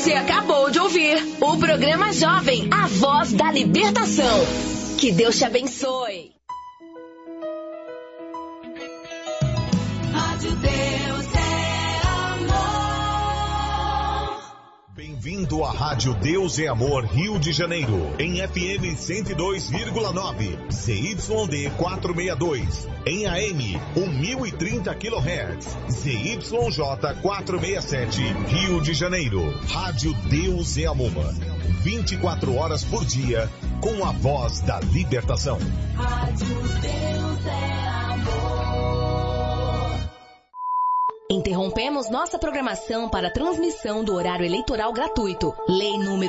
Você acabou de ouvir o programa Jovem, a voz da libertação. Que Deus te abençoe. Rádio Deus é amor. Bem-vindo à Rádio Deus é Amor Rio de Janeiro, em FM 102,9, ZYD 462, em AM 1030 kHz, ZYJ 467, Rio de Janeiro. Rádio Deus é Amor, 24 horas por dia, com a voz da libertação. Rádio Deus é amor. Interrompemos nossa programação para transmissão do horário eleitoral gratuito. Lei número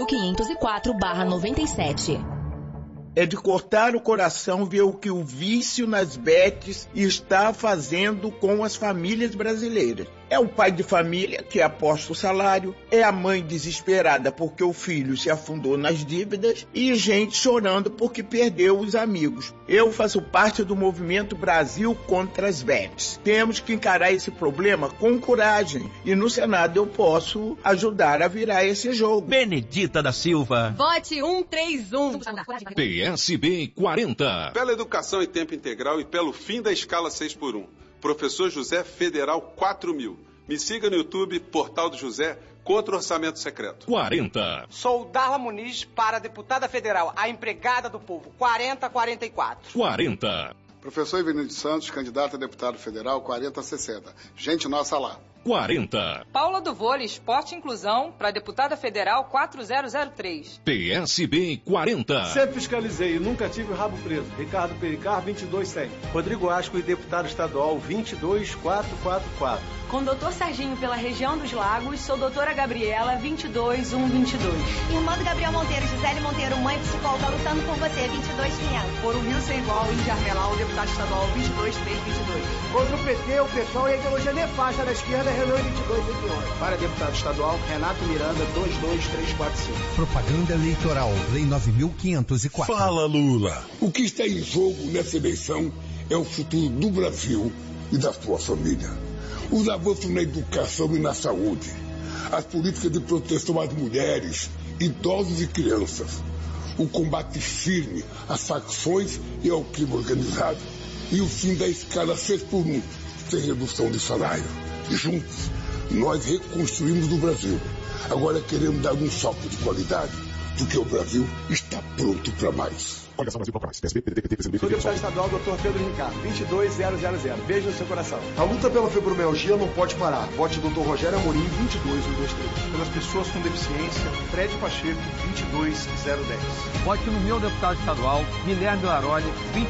9.504/97. É de cortar o coração ver o que o vício nas bets está fazendo com as famílias brasileiras. É o pai de família que aposta o salário, é a mãe desesperada porque o filho se afundou nas dívidas e gente chorando porque perdeu os amigos. Eu faço parte do movimento Brasil contra as bets. Temos que encarar esse problema com coragem e no Senado eu posso ajudar a virar esse jogo. Benedita da Silva. Vote 131. PSB 40. Pela educação em tempo integral e pelo fim da escala 6x1. Professor José Federal 4000. Me siga no YouTube, Portal do José, contra o orçamento secreto. 40. Sou Darla Muniz para deputada federal, a empregada do povo, 4044. 40. Professor Ivanildo de Santos, candidato a deputado federal, 4060. Gente nossa lá. 40. Paula do Vôlei, Esporte e Inclusão, para deputada federal 4003. PSB 40. Sempre fiscalizei e nunca tive o rabo preso. Ricardo Pericar, 22100. Rodrigo Asco, deputado estadual, 22444. Com doutor Serginho pela região dos Lagos, sou doutora Gabriela, 22122. Irmã do Gabriel Monteiro, Gisele Monteiro, mãe psicóloga, lutando por você, 22500. Por um Rio Sem Igual, em Jarmelau, deputado estadual, 22322. Contra o PT, o PSOL e a ideologia nefasta da esquerda, Renan 2211. Para deputado estadual, Renato Miranda, 22345. Propaganda eleitoral, Lei 9.504. Fala, Lula. O que está em jogo nessa eleição é o futuro do Brasil e da sua família. Os avanços na educação e na saúde, as políticas de proteção às mulheres, idosos e crianças, o combate firme às facções e ao crime organizado e o fim da escala 6x1, sem redução de salário. Juntos, nós reconstruímos o Brasil. Agora queremos dar um salto de qualidade, porque o Brasil está pronto para mais. Coligação Brasil Procurados. PSB, PDT, PT, PCdoB, Sou deputado estadual, Dr. Pedro Ricardo, 22000. Beijo no seu coração. A luta pela fibromialgia não pode parar. Vote Dr. Rogério Amorim, 22123. Pelas pessoas com deficiência, Fred Pacheco, 22010. Vote no meu deputado estadual, Guilherme Laroli,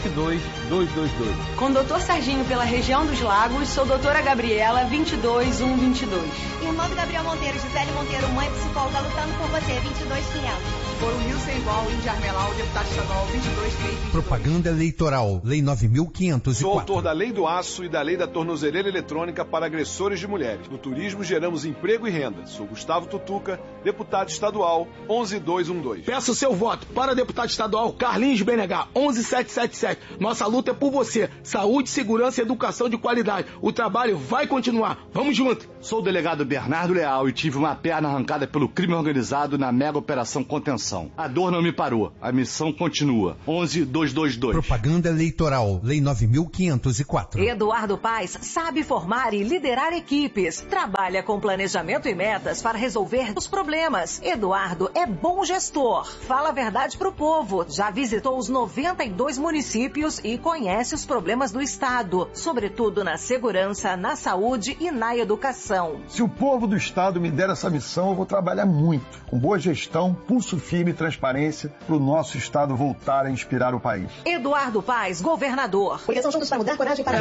22222. Com doutor Serginho pela região dos Lagos, sou doutora Gabriela, 22122. Irmã do Gabriel Monteiro, Gisele Monteiro, mãe psicóloga, lutando por você, 22500. Por um Rio Sem Igual, em Jarmelau, deputado estadual, 22322. Propaganda eleitoral, Lei 9.504. Sou autor da Lei do Aço e da Lei da Tornozeleira Eletrônica para agressores de mulheres. No turismo geramos emprego e renda. Sou Gustavo Tutuca, deputado estadual, 11212. Peço seu voto para deputado estadual Carlinhos BNH, 11777. Nossa luta é por você. Saúde, segurança e educação de qualidade. O trabalho vai continuar. Vamos junto. Sou o delegado Bernardo Leal e tive uma perna arrancada pelo crime organizado na mega operação Contenção. A dor não me parou. A missão continua. 11222. Propaganda eleitoral, Lei 9.504. Eduardo Paes sabe formar e liderar equipes. Trabalha com planejamento e metas para resolver os problemas. Eduardo é bom gestor. Fala a verdade pro povo. Já visitou os 92 municípios e conhece os problemas do estado, sobretudo na segurança, na saúde e na educação. Se o povo do estado me der essa missão, eu vou trabalhar muito, com boa gestão, pulso firme e transparência, para o nosso estado voltar a inspirar o país. Eduardo Paes, governador. Porque são juntos para mudar, coragem para...